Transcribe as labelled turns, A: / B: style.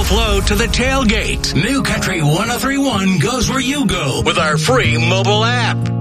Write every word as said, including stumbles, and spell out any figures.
A: flow to the tailgate. New Country one oh three point one goes where you go with our free mobile app.